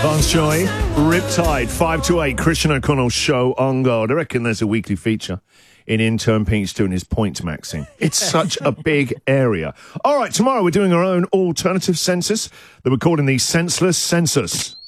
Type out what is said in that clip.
Vance Joy, Riptide, 5 to 8, Christian O'Connell's show on God. I reckon there's a weekly feature in Intern Pete's doing his point maxing. It's such a big area. All right, tomorrow we're doing our own alternative census that we're calling the Senseless Census.